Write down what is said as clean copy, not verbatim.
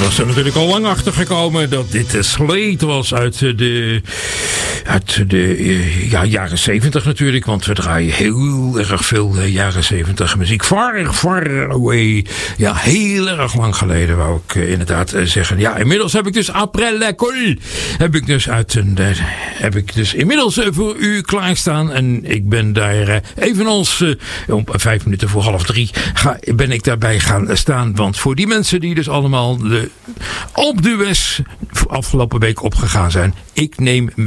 was er natuurlijk al lang achter gekomen dat dit Slade was uit de jaren 70 natuurlijk. Want we draaien heel erg veel jaren 70 muziek. Far away. Ja, heel erg lang geleden wou ik inderdaad zeggen. Ja, inmiddels heb ik dus Après l'école. Heb ik dus inmiddels voor u klaarstaan. En ik ben daar evenals om 5 minuten voor 2:30 ben ik daarbij gaan staan. Want voor die mensen die dus allemaal op de WES afgelopen week opgegaan zijn. Ik neem